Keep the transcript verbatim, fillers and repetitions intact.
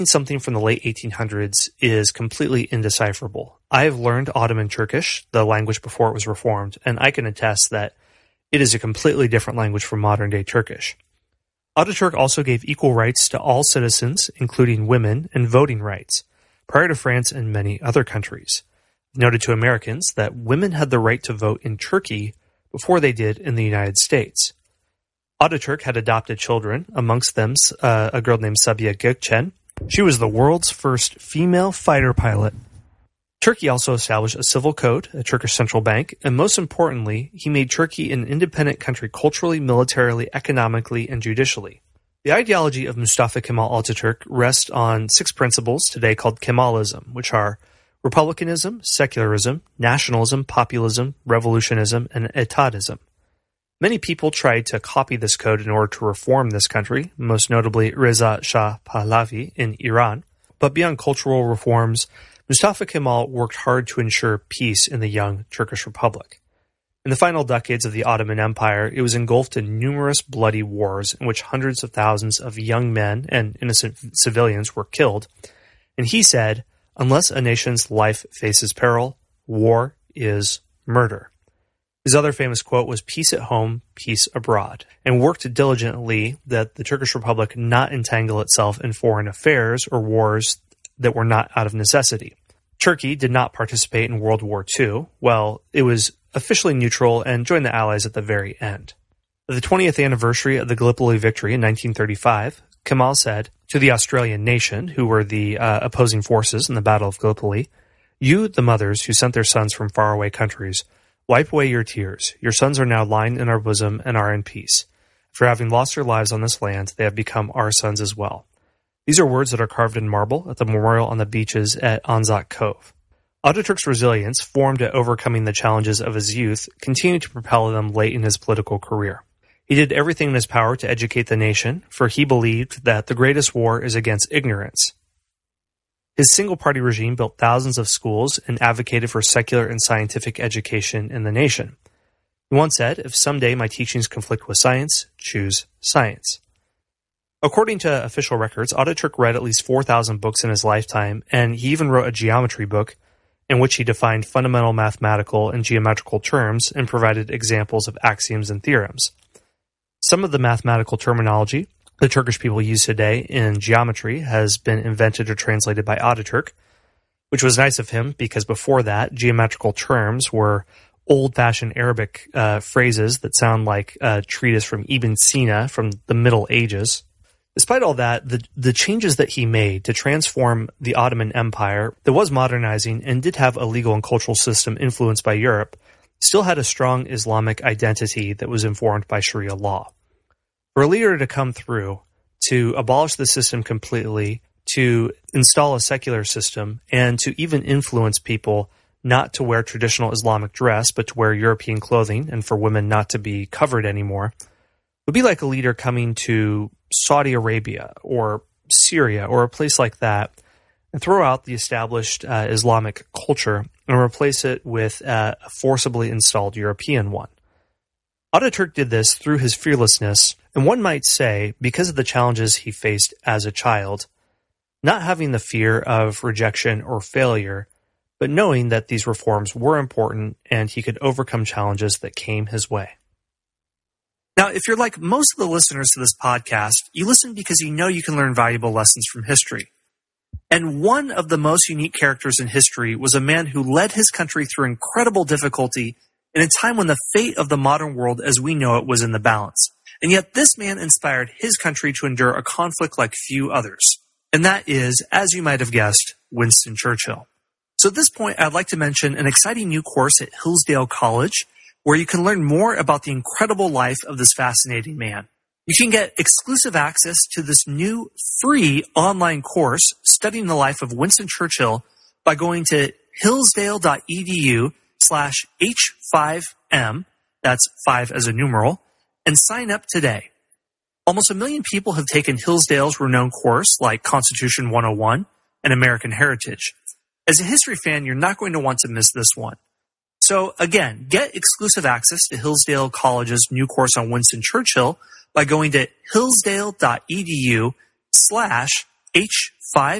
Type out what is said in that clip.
Something from the late eighteen hundreds is completely indecipherable. I have learned Ottoman Turkish, the language before it was reformed, and I can attest that it is a completely different language from modern-day Turkish. Ataturk also gave equal rights to all citizens, including women, and voting rights, prior to France and many other countries. He noted to Americans that women had the right to vote in Turkey before they did in the United States. Ataturk had adopted children, amongst them uh, a girl named Sabiha Gökçen. She was the world's first female fighter pilot. Turkey also established a civil code, a Turkish central bank, and most importantly, he made Turkey an independent country culturally, militarily, economically, and judicially. The ideology of Mustafa Kemal Ataturk rests on six principles today called Kemalism, which are republicanism, secularism, nationalism, populism, revolutionism, and etatism. Many people tried to copy this code in order to reform this country, most notably Reza Shah Pahlavi in Iran. But beyond cultural reforms, Mustafa Kemal worked hard to ensure peace in the young Turkish Republic. In the final decades of the Ottoman Empire, it was engulfed in numerous bloody wars in which hundreds of thousands of young men and innocent civilians were killed. And he said, "Unless a nation's life faces peril, war is murder." His other famous quote was, "Peace at home, peace abroad," and worked diligently that the Turkish Republic not entangle itself in foreign affairs or wars that were not out of necessity. Turkey did not participate in World War Two. Well, it was officially neutral and joined the Allies at the very end. At the twentieth anniversary of the Gallipoli victory in nineteen thirty-five, Kemal said to the Australian nation, who were the uh, opposing forces in the Battle of Gallipoli, "You, the mothers who sent their sons from faraway countries, wipe away your tears. Your sons are now lying in our bosom and are in peace. For having lost their lives on this land, they have become our sons as well." These are words that are carved in marble at the memorial on the beaches at Anzac Cove. Ataturk's resilience, formed at overcoming the challenges of his youth, continued to propel him late in his political career. He did everything in his power to educate the nation, for he believed that the greatest war is against ignorance. His single-party regime built thousands of schools and advocated for secular and scientific education in the nation. He once said, "If someday my teachings conflict with science, choose science." According to official records, Ataturk read at least four thousand books in his lifetime, and he even wrote a geometry book in which he defined fundamental mathematical and geometrical terms and provided examples of axioms and theorems. Some of the mathematical terminology the Turkish people use today in geometry has been invented or translated by Ataturk, which was nice of him because before that, geometrical terms were old-fashioned Arabic uh, phrases that sound like a treatise from Ibn Sina from the Middle Ages. Despite all that, the, the changes that he made to transform the Ottoman Empire that was modernizing and did have a legal and cultural system influenced by Europe still had a strong Islamic identity that was informed by Sharia law. For a leader to come through, to abolish the system completely, to install a secular system, and to even influence people not to wear traditional Islamic dress, but to wear European clothing, and for women not to be covered anymore, would be like a leader coming to Saudi Arabia or Syria or a place like that and throw out the established uh, Islamic culture and replace it with uh, a forcibly installed European one. Ataturk did this through his fearlessness, and one might say because of the challenges he faced as a child, not having the fear of rejection or failure, but knowing that these reforms were important and he could overcome challenges that came his way. Now, if you're like most of the listeners to this podcast, you listen because you know you can learn valuable lessons from history. And one of the most unique characters in history was a man who led his country through incredible difficulty in a time when the fate of the modern world as we know it was in the balance. And yet this man inspired his country to endure a conflict like few others. And that is, as you might have guessed, Winston Churchill. So at this point, I'd like to mention an exciting new course at Hillsdale College, where you can learn more about the incredible life of this fascinating man. You can get exclusive access to this new free online course studying the life of Winston Churchill by going to hillsdale.edu slash H5M, that's five as a numeral, and sign up today. Almost a million people have taken Hillsdale's renowned course like Constitution one oh one and American Heritage. As a history fan, you're not going to want to miss this one. So again, get exclusive access to Hillsdale College's new course on Winston Churchill by going to hillsdale.edu slash H five